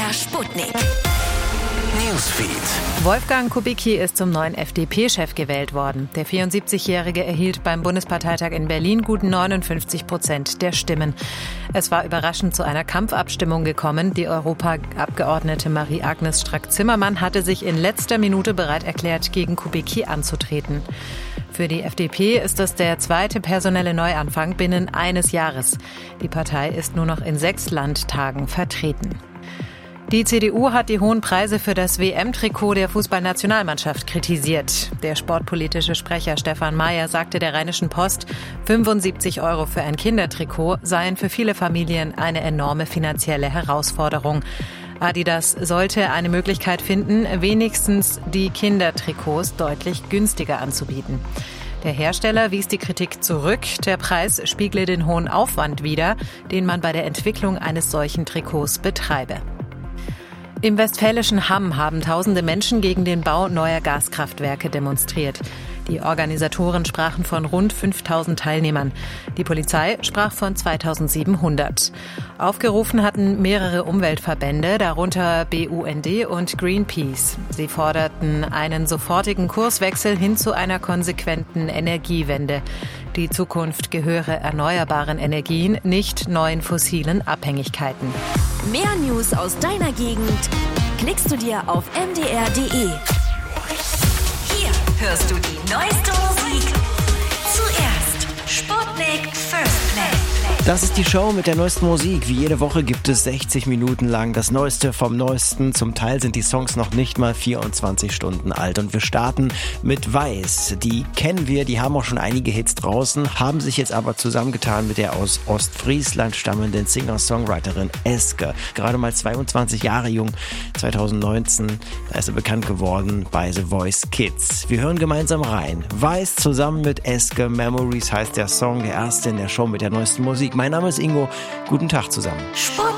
MDR Sputnik. Newsfeed. Wolfgang Kubicki ist zum neuen FDP-Chef gewählt worden. Der 74-Jährige erhielt beim Bundesparteitag in Berlin gut 59% der Stimmen. Es war überraschend zu einer Kampfabstimmung gekommen. Die Europaabgeordnete Marie-Agnes Strack-Zimmermann hatte sich in letzter Minute bereit erklärt, gegen Kubicki anzutreten. Für die FDP ist das der zweite personelle Neuanfang binnen eines Jahres. Die Partei ist nur noch in 6 Landtagen vertreten. Die CDU hat die hohen Preise für das WM-Trikot der Fußballnationalmannschaft kritisiert. Der sportpolitische Sprecher Stefan Mayer sagte der Rheinischen Post, 75 € für ein Kindertrikot seien für viele Familien eine enorme finanzielle Herausforderung. Adidas sollte eine Möglichkeit finden, wenigstens die Kindertrikots deutlich günstiger anzubieten. Der Hersteller wies die Kritik zurück. Der Preis spiegle den hohen Aufwand wider, den man bei der Entwicklung eines solchen Trikots betreibe. Im westfälischen Hamm haben tausende Menschen gegen den Bau neuer Gaskraftwerke demonstriert. Die Organisatoren sprachen von rund 5.000 Teilnehmern. Die Polizei sprach von 2.700. Aufgerufen hatten mehrere Umweltverbände, darunter BUND und Greenpeace. Sie forderten einen sofortigen Kurswechsel hin zu einer konsequenten Energiewende. Die Zukunft gehöre erneuerbaren Energien, nicht neuen fossilen Abhängigkeiten. Mehr News aus deiner Gegend klickst du dir auf mdr.de. Hier hörst du die neueste Musik zuerst. Sputnik First Play. Das ist die Show mit der neuesten Musik. Wie jede Woche gibt es 60 Minuten lang das Neueste vom Neuesten. Zum Teil sind die Songs noch nicht mal 24 Stunden alt. Und wir starten mit Weiß. Die kennen wir, die haben auch schon einige Hits draußen, haben sich jetzt aber zusammengetan mit der aus Ostfriesland stammenden Singer-Songwriterin Eske. Gerade mal 22 Jahre jung, 2019, da ist er bekannt geworden bei The Voice Kids. Wir hören gemeinsam rein. Weiß zusammen mit Eske, Memories heißt der Song, der erste in der Show mit der neuesten Musik. Mein Name ist Ingo. Guten Tag zusammen.